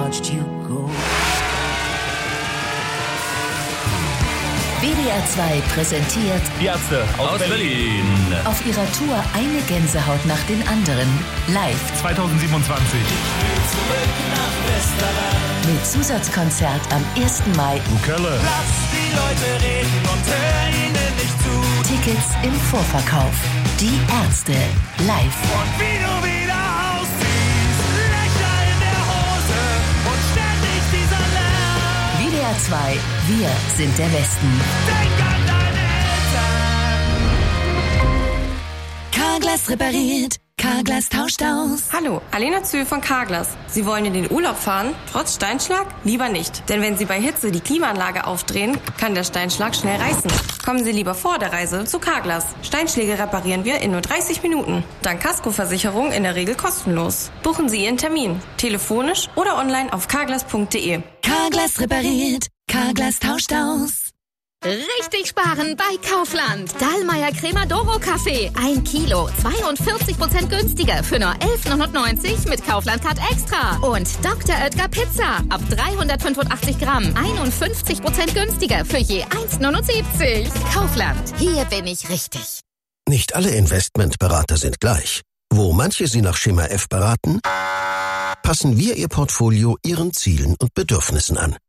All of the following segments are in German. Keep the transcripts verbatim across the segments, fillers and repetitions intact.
watched you go. W D R zwei präsentiert Die Ärzte aus, aus Berlin. Berlin. Auf ihrer Tour eine Gänsehaut nach den anderen. Live zwanzig siebenundzwanzig. Mit Zusatzkonzert am ersten Mai. Kölle. Lass die Leute reden und hör ihnen nicht zu. Tickets im Vorverkauf. Die Ärzte live. Und wie du wieder aussiehst, Löcher in der Hose und ständig dieser Lärm. W D R zwei, wir sind der Westen. Denk an deine Eltern. Carglass repariert. Carglass tauscht aus. Hallo, Alena Zühl von Carglass. Sie wollen in den Urlaub fahren, trotz Steinschlag? Lieber nicht. Denn wenn Sie bei Hitze die Klimaanlage aufdrehen, kann der Steinschlag schnell reißen. Kommen Sie lieber vor der Reise zu Carglass. Steinschläge reparieren wir in nur dreißig Minuten. Dank Kaskoversicherung in der Regel kostenlos. Buchen Sie Ihren Termin. Telefonisch oder online auf carglass punkt de. Carglass repariert. Carglass tauscht aus. Richtig sparen bei Kaufland. Dallmayr Cremadoro Kaffee. Ein Kilo. zweiundvierzig Prozent günstiger für nur elf neunundneunzig mit Kaufland Card Extra. Und Doktor Oetker Pizza. Ab dreihundertfünfundachtzig Gramm. einundfünfzig Prozent günstiger für je eins neunundsiebzig. Kaufland. Hier bin ich richtig. Nicht alle Investmentberater sind gleich. Wo manche Sie nach Schema F beraten, passen wir Ihr Portfolio Ihren Zielen und Bedürfnissen an.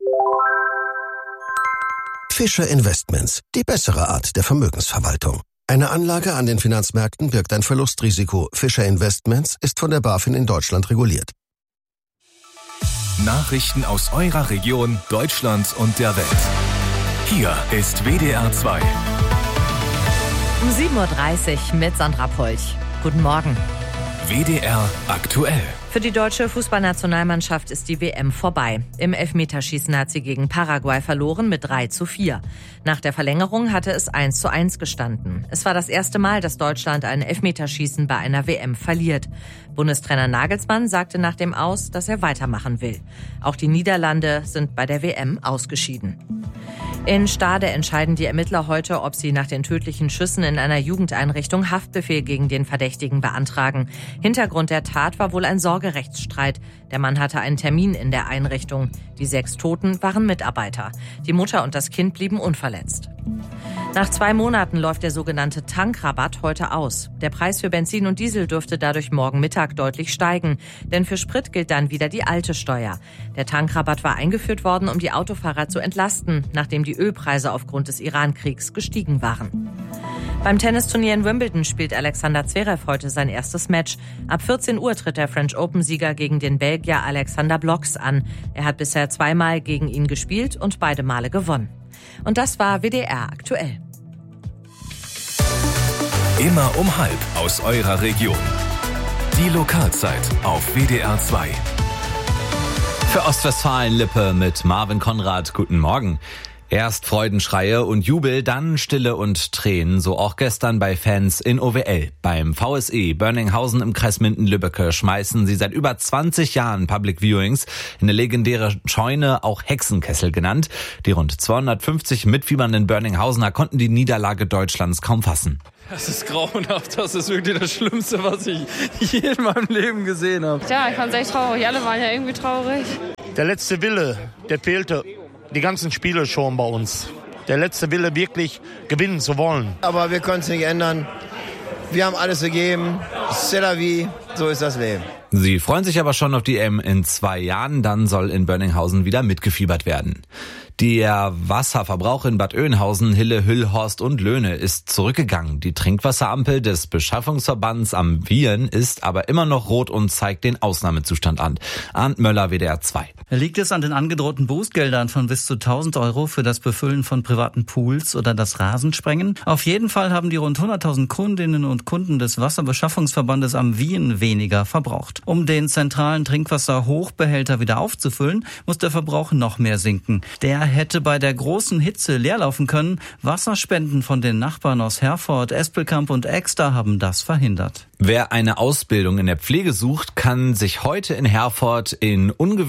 Fischer Investments, die bessere Art der Vermögensverwaltung. Eine Anlage an den Finanzmärkten birgt ein Verlustrisiko. Fischer Investments ist von der BaFin in Deutschland reguliert. Nachrichten aus eurer Region, Deutschland und der Welt. Hier ist W D R zwei. Um sieben Uhr dreißig mit Sandra Polch. Guten Morgen. W D R aktuell. Für die deutsche Fußballnationalmannschaft ist die W M vorbei. Im Elfmeterschießen hat sie gegen Paraguay verloren mit drei zu vier. Nach der Verlängerung hatte es eins zu eins gestanden. Es war das erste Mal, dass Deutschland ein Elfmeterschießen bei einer W M verliert. Bundestrainer Nagelsmann sagte nach dem Aus, dass er weitermachen will. Auch die Niederlande sind bei der W M ausgeschieden. In Stade entscheiden die Ermittler heute, ob sie nach den tödlichen Schüssen in einer Jugendeinrichtung Haftbefehl gegen den Verdächtigen beantragen. Hintergrund der Tat war wohl ein Sorgerechtsstreit. Der Mann hatte einen Termin in der Einrichtung. Die sechs Toten waren Mitarbeiter. Die Mutter und das Kind blieben unverletzt. Nach zwei Monaten läuft der sogenannte Tankrabatt heute aus. Der Preis für Benzin und Diesel dürfte dadurch morgen Mittag deutlich steigen. Denn für Sprit gilt dann wieder die alte Steuer. Der Tankrabatt war eingeführt worden, um die Autofahrer zu entlasten, nachdem die Ölpreise aufgrund des Iran-Kriegs gestiegen waren. Beim Tennisturnier in Wimbledon spielt Alexander Zverev heute sein erstes Match. Ab vierzehn Uhr tritt der French Open-Sieger gegen den Belgier Alexander Blocks an. Er hat bisher zweimal gegen ihn gespielt und beide Male gewonnen. Und das war W D R aktuell. Immer um halb aus eurer Region. Die Lokalzeit auf W D R zwei. Für Ostwestfalen-Lippe mit Marvin Konrad. Guten Morgen. Erst Freudenschreie und Jubel, dann Stille und Tränen, so auch gestern bei Fans in O W L. Beim V S E Börninghausen im Kreis Minden-Lübbecke schmeißen sie seit über zwanzig Jahren Public Viewings in eine legendäre Scheune, auch Hexenkessel genannt. Die rund zweihundertfünfzig mitfiebernden Börninghausener konnten die Niederlage Deutschlands kaum fassen. Das ist grauenhaft, das ist wirklich das Schlimmste, was ich je in meinem Leben gesehen habe. Ja, ich fand es echt traurig, alle waren ja irgendwie traurig. Der letzte Wille, der fehlte die ganzen Spiele schon bei uns. Der letzte Wille, wirklich gewinnen zu wollen. Aber wir können es nicht ändern. Wir haben alles gegeben. C'est la vie. So ist das Leben. Sie freuen sich aber schon auf die E M in zwei Jahren. Dann soll in Börninghausen wieder mitgefiebert werden. Der Wasserverbrauch in Bad Oeynhausen, Hille, Hüllhorst und Löhne ist zurückgegangen. Die Trinkwasserampel des Beschaffungsverbands am Wien ist aber immer noch rot und zeigt den Ausnahmezustand an. Arndt Möller, W D R zwei. Liegt es an den angedrohten Bußgeldern von bis zu tausend Euro für das Befüllen von privaten Pools oder das Rasensprengen? Auf jeden Fall haben die rund hunderttausend Kundinnen und Kunden des Wasserbeschaffungsverbandes am Wien weniger verbraucht. Um den zentralen Trinkwasserhochbehälter wieder aufzufüllen, muss der Verbrauch noch mehr sinken. Der hätte bei der großen Hitze leerlaufen können. Wasserspenden von den Nachbarn aus Herford, Espelkamp und Exter haben das verhindert. Wer eine Ausbildung in der Pflege sucht, kann sich heute in Herford in ungewöhnlicher Umgebung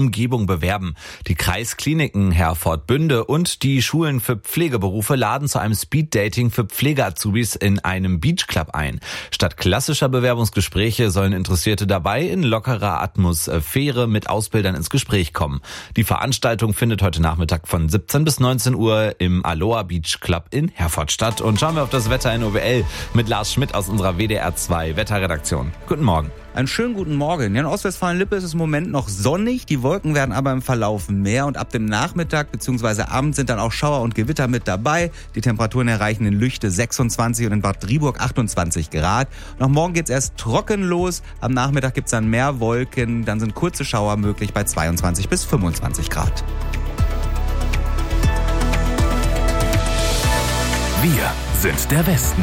Umgebung bewerben. Die Kreiskliniken Herford-Bünde und die Schulen für Pflegeberufe laden zu einem Speeddating für Pflegeazubis in einem Beachclub ein. Statt klassischer Bewerbungsgespräche sollen Interessierte dabei in lockerer Atmosphäre mit Ausbildern ins Gespräch kommen. Die Veranstaltung findet heute Nachmittag von siebzehn bis neunzehn Uhr im Aloha Beach Club in Herford statt. Und schauen wir auf das Wetter in O W L mit Lars Schmidt aus unserer W D R zwei Wetterredaktion. Guten Morgen. Einen schönen guten Morgen. Ja, in Ostwestfalen-Lippe ist es im Moment noch sonnig. Die Wolken werden aber im Verlauf mehr und ab dem Nachmittag bzw. Abend sind dann auch Schauer und Gewitter mit dabei. Die Temperaturen erreichen in Lüchte sechsundzwanzig und in Bad Driburg achtundzwanzig Grad. Und auch morgen geht's erst trocken los. Am Nachmittag gibt's dann mehr Wolken. Dann sind kurze Schauer möglich bei zweiundzwanzig bis fünfundzwanzig Grad. Wir sind der Westen.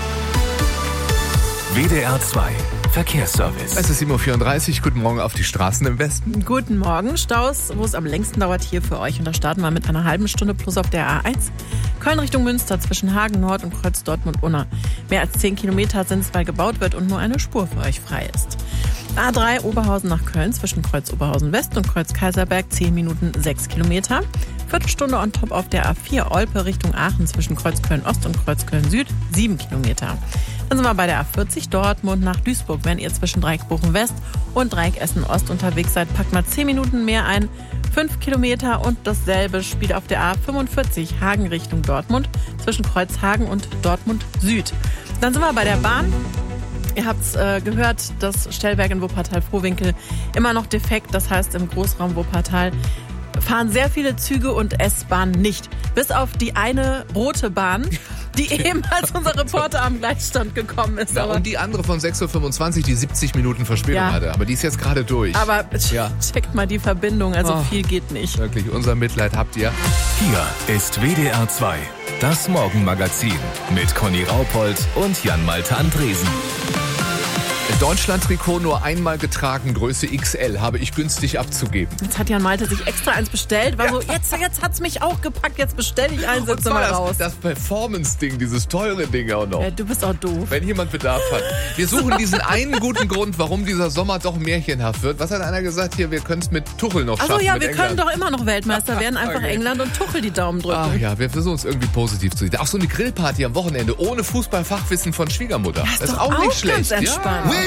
W D R zwei Verkehrsservice. Es ist sieben Uhr vierunddreißig. Guten Morgen auf die Straßen im Westen. Guten Morgen. Staus, wo es am längsten dauert, hier für euch. Und da starten wir mit einer halben Stunde plus auf der A eins. Köln Richtung Münster zwischen Hagen Nord und Kreuz Dortmund-Unna. Mehr als zehn Kilometer sind es, weil gebaut wird und nur eine Spur für euch frei ist. A drei Oberhausen nach Köln zwischen Kreuz Oberhausen West und Kreuz Kaiserberg zehn Minuten sechs Kilometer. Viertelstunde on top auf der A vier Olpe Richtung Aachen zwischen Kreuz Köln Ost und Kreuz Köln Süd sieben Kilometer. Dann sind wir bei der A vierzig Dortmund nach Duisburg. Wenn ihr zwischen Dreieck Bochum West und Dreieck Essen Ost unterwegs seid, packt mal zehn Minuten mehr ein. fünf Kilometer und dasselbe spielt auf der A fünfundvierzig Hagen Richtung Dortmund zwischen Kreuz Hagen und Dortmund Süd. Dann sind wir bei der Bahn. Ihr habt es äh, gehört, das Stellwerk in Wuppertal-Vohwinkel immer noch defekt. Das heißt, im Großraum Wuppertal fahren sehr viele Züge und S-Bahnen nicht. Bis auf die eine rote Bahn, die eben als unser Reporter am Gleisstand gekommen ist. Ja, aber und die andere von sechs Uhr fünfundzwanzig, die siebzig Minuten Verspätung ja. hatte. Aber die ist jetzt gerade durch. Aber ja. checkt mal die Verbindung, also oh, viel geht nicht. Wirklich, unser Mitleid habt ihr. Hier ist W D R zwei, das Morgenmagazin mit Conny Raupold und Jan-Malte Andresen. Deutschland-Trikot nur einmal getragen, Größe X L, habe ich günstig abzugeben. Jetzt hat Jan Malte sich extra eins bestellt, war ja. so, jetzt, jetzt hat's mich auch gepackt, jetzt bestelle ich eins, setze mal das, raus. Das Performance-Ding, dieses teure Ding auch noch. Ja, du bist auch doof. Wenn jemand Bedarf hat. Wir suchen diesen einen guten Grund, warum dieser Sommer doch märchenhaft wird. Was hat einer gesagt hier, wir können es mit Tuchel noch schaffen? Achso, ja, wir England. können doch immer noch Weltmeister werden, einfach okay. England und Tuchel die Daumen drücken. Ach ja, wir versuchen es irgendwie positiv zu sehen. Auch so eine Grillparty am Wochenende ohne Fußballfachwissen von Schwiegermutter. Das ist, das ist auch, auch nicht schlecht. Ganz entspannt. Ja.